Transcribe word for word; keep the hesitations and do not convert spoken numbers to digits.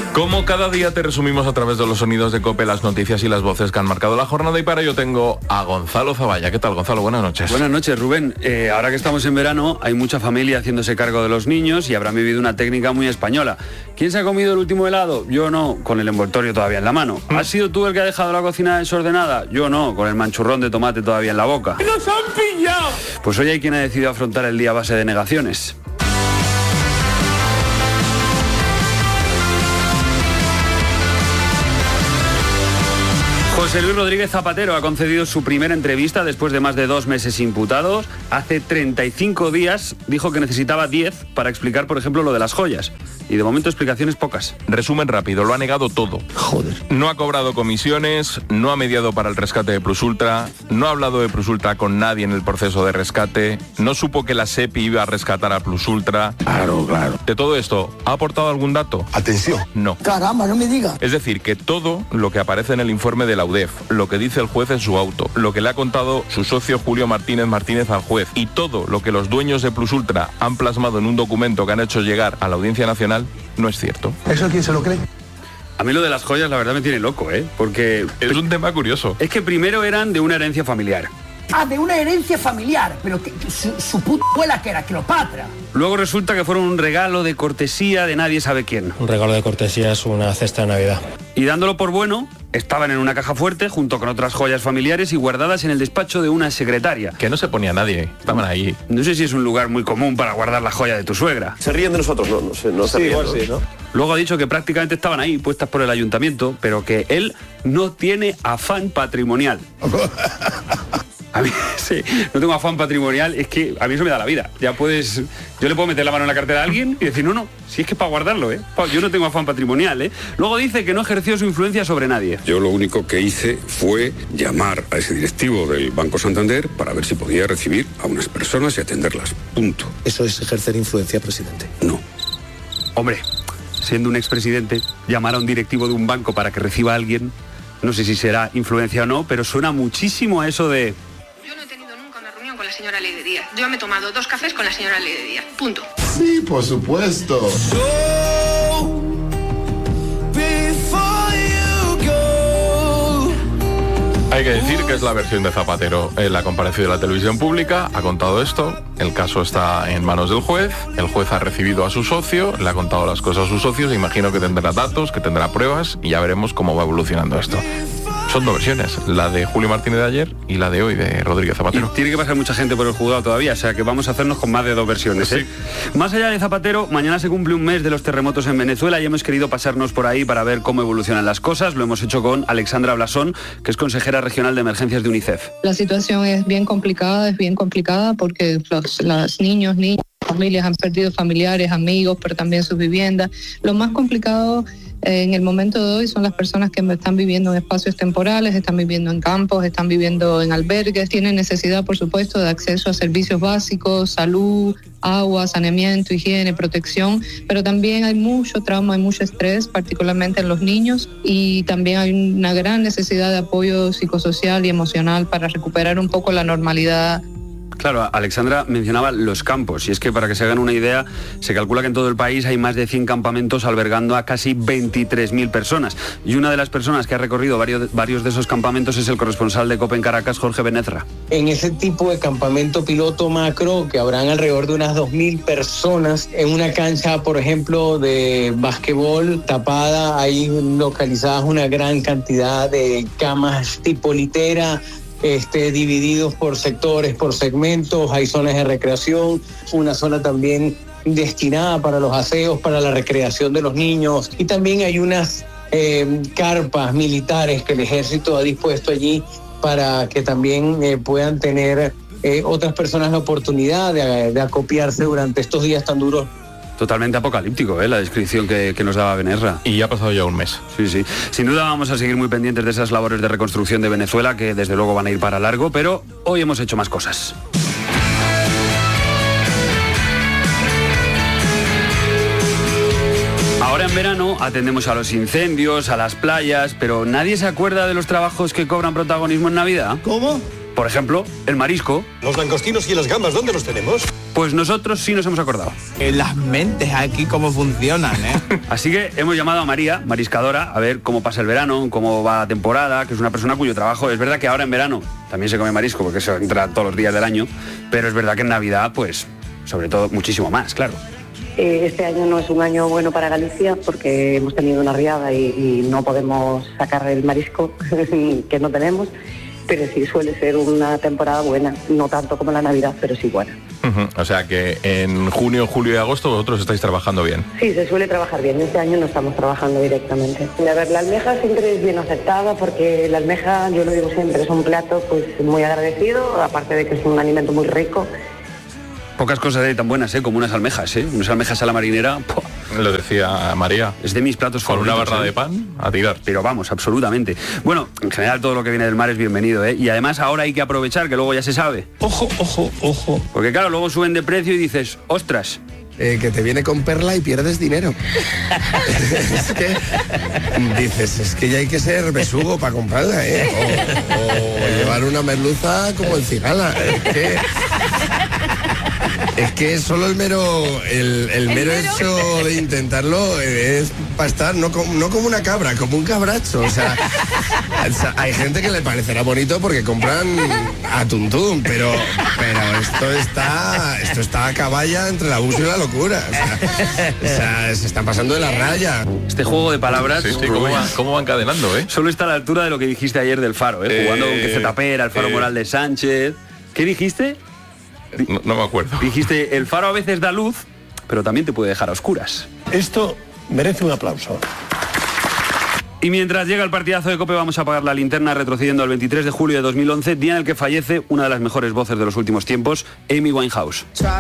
Como cada día te resumimos a través de los sonidos de COPE las noticias y las voces que han marcado la jornada, y para ello tengo a Gonzalo Zavalla. ¿Qué tal, Gonzalo? Buenas noches. Buenas noches, Rubén. Eh, ahora que estamos en verano, hay mucha familia haciéndose cargo de los niños y habrán vivido una técnica muy española. ¿Quién se ha comido el último helado? Yo no, con el envoltorio todavía en la mano. ¿Has sido tú el que ha dejado la cocina desordenada? Yo no, con el manchurrón de tomate todavía en la boca. ¡Nos han pillado! Pues hoy hay quien ha decidido afrontar el día a base de negaciones. José Luis Rodríguez Zapatero ha concedido su primera entrevista después de más de dos meses imputados. Hace treinta y cinco días dijo que necesitaba diez para explicar, por ejemplo, lo de las joyas. Y de momento explicaciones pocas. Resumen rápido, lo ha negado todo. Joder. No ha cobrado comisiones, no ha mediado para el rescate de Plus Ultra, no ha hablado de Plus Ultra con nadie en el proceso de rescate, no supo que la SEPI iba a rescatar a Plus Ultra. Claro, claro. De todo esto, ¿ha aportado algún dato? Atención. No. Caramba, no me diga. Es decir, que todo lo que aparece en el informe de la U D E F, lo que dice el juez en su auto, lo que le ha contado su socio Julio Martínez Martínez al juez, y todo lo que los dueños de Plus Ultra han plasmado en un documento que han hecho llegar a la Audiencia Nacional, no es cierto. ¿Eso quién se lo cree? A mí lo de las joyas la verdad me tiene loco, ¿eh? Porque es un tema curioso. Es que primero eran de una herencia familiar. Ah, de una herencia familiar, pero que, que su, su puta abuela que era Cleopatra. Luego resulta que fueron un regalo de cortesía de nadie sabe quién. Un regalo de cortesía es una cesta de Navidad. Y dándolo por bueno, estaban en una caja fuerte junto con otras joyas familiares y guardadas en el despacho de una secretaria. Que no se ponía nadie, estaban ahí. No sé si es un lugar muy común para guardar la joya de tu suegra. Se ríen de nosotros, no, no sé, no se Sí, ríen, igual ¿no? sí, ¿no? Luego ha dicho que prácticamente estaban ahí, puestas por el ayuntamiento, pero que él no tiene afán patrimonial. A mí, sí, no tengo afán patrimonial, es que a mí eso me da la vida. Ya puedes, yo le puedo meter la mano en la cartera a alguien y decir, no, no, si es que es para guardarlo, ¿eh? Yo no tengo afán patrimonial, ¿eh? Luego dice que no ejerció su influencia sobre nadie. Yo lo único que hice fue llamar a ese directivo del Banco Santander para ver si podía recibir a unas personas y atenderlas. Punto. ¿Eso es ejercer influencia, presidente? No. Hombre, siendo un expresidente, llamar a un directivo de un banco para que reciba a alguien, no sé si será influencia o no, pero suena muchísimo a eso de... Yo no he tenido nunca una reunión con la señora Ley de Díaz. Yo me he tomado dos cafés con la señora Ley de Díaz. Punto. Sí, por supuesto. Hay que decir que es la versión de Zapatero. Él ha comparecido en la televisión pública, ha contado esto, el caso está en manos del juez, el juez ha recibido a su socio, le ha contado las cosas a sus socios, imagino que tendrá datos, que tendrá pruebas y ya veremos cómo va evolucionando esto. Son dos versiones, la de Julio Martínez de ayer y la de hoy de Rodríguez Zapatero. Y tiene que pasar mucha gente por el juzgado todavía, o sea que vamos a hacernos con más de dos versiones, ¿eh? Sí. Más allá de Zapatero, mañana se cumple un mes de los terremotos en Venezuela y hemos querido pasarnos por ahí para ver cómo evolucionan las cosas. Lo hemos hecho con Alexandra Blasón, que es consejera regional de emergencias de UNICEF. La situación es bien complicada, es bien complicada porque los, los niños, niñas, familias han perdido familiares, amigos, pero también sus viviendas. Lo más complicado eh, en el momento de hoy son las personas que están viviendo en espacios temporales, están viviendo en campos, están viviendo en albergues, tienen necesidad, por supuesto, de acceso a servicios básicos, salud, agua, saneamiento, higiene, protección, pero también hay mucho trauma, hay mucho estrés, particularmente en los niños, y también hay una gran necesidad de apoyo psicosocial y emocional para recuperar un poco la normalidad. Claro, Alexandra mencionaba los campos, y es que para que se hagan una idea, se calcula que en todo el país hay más de cien campamentos albergando a casi veintitrés mil personas. Y una de las personas que ha recorrido varios, varios de esos campamentos es el corresponsal de COPE en Caracas, Jorge Benezra. En ese tipo de campamento piloto macro, que habrán alrededor de unas dos mil personas, en una cancha, por ejemplo, de basquetbol tapada, hay localizadas una gran cantidad de camas tipo litera, Este, divididos por sectores, por segmentos, hay zonas de recreación, una zona también destinada para los aseos, para la recreación de los niños, y también hay unas eh, carpas militares que el ejército ha dispuesto allí para que también eh, puedan tener eh, otras personas la oportunidad de, de acopiarse durante estos días tan duros. Totalmente apocalíptico, ¿eh? La descripción que, que nos daba Benezra. Y ya ha pasado ya un mes. Sí, sí. Sin duda vamos a seguir muy pendientes de esas labores de reconstrucción de Venezuela, que desde luego van a ir para largo, pero hoy hemos hecho más cosas. Ahora en verano atendemos a los incendios, a las playas, pero nadie se acuerda de los trabajos que cobran protagonismo en Navidad. ¿Cómo? Por ejemplo, el marisco. ¿Los langostinos y las gambas dónde los tenemos? Pues nosotros sí nos hemos acordado. Eh, las mentes aquí cómo funcionan, ¿eh? Así que hemos llamado a María, mariscadora, a ver cómo pasa el verano, cómo va la temporada, que es una persona cuyo trabajo, es verdad que ahora en verano también se come marisco porque se entra todos los días del año, pero es verdad que en Navidad, pues, sobre todo, muchísimo más, claro. Eh, este año no es un año bueno para Galicia porque hemos tenido una riada y, y no podemos sacar el marisco que no tenemos, pero sí suele ser una temporada buena, no tanto como la Navidad, pero sí buena. Uh-huh. O sea que en junio, julio y agosto vosotros estáis trabajando bien. Sí, se suele trabajar bien, este año no estamos trabajando directamente. A ver, la almeja siempre es bien aceptada porque la almeja, yo lo digo siempre, es un plato pues muy agradecido, aparte de que es un alimento muy rico. Pocas cosas hay tan buenas, ¿eh? Como unas almejas, ¿eh? Unas almejas a la marinera. ¡Puah! Lo decía María. Es de mis platos Con favoritos. Con una barra ¿eh? de pan, a tirar. Pero vamos, absolutamente. Bueno, en general todo lo que viene del mar es bienvenido, ¿eh? Y además ahora hay que aprovechar, que luego ya se sabe. Ojo, ojo, ojo. Porque claro, luego suben de precio y dices, ostras. Eh, que te viene con perla y pierdes dinero. Es que dices, es que ya hay que ser besugo para comprarla, ¿eh? O, o llevar una merluza como el cigala. Es que... Es que solo el mero el, el mero, ¿El mero hecho de intentarlo es para estar no como, no como una cabra, como un cabracho. O sea, o sea, hay gente que le parecerá bonito porque compran a tuntún, pero pero esto está esto está a caballa entre el abuso y la locura. O sea, o sea, se están pasando de la raya. Este juego de palabras, sí, sí, ¿cómo, va, ¿cómo va encadenando, eh? Solo está a la altura de lo que dijiste ayer del Faro, ¿eh? Jugando eh con que Zetapera, el Faro eh, Moral de Sánchez. ¿Qué dijiste? No, no me acuerdo. Dijiste, el faro a veces da luz, pero también te puede dejar a oscuras. Esto merece un aplauso. Y mientras llega el partidazo de COPE vamos a apagar la linterna retrocediendo al veintitrés de julio de dos mil once, día en el que fallece una de las mejores voces de los últimos tiempos, Amy Winehouse.